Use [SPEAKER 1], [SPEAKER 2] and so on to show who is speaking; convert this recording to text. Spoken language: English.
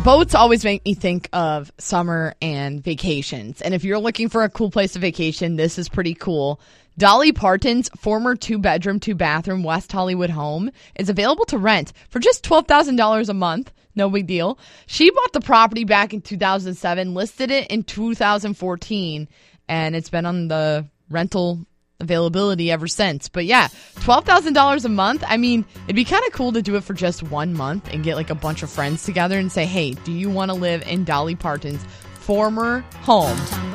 [SPEAKER 1] boats always make me think of summer and vacations. And if you're looking for a cool place to vacation, this is pretty cool. Dolly Parton's former 2-bedroom, 2-bathroom West Hollywood home is available to rent for just $12,000 a month. No big deal. She bought the property back in 2007, listed it in 2014, and it's been on the rental availability ever since. But yeah, $12,000 a month. I mean, it'd be kind of cool to do it for just 1 month and get like a bunch of friends together and say, hey, do you want to live in Dolly Parton's former home?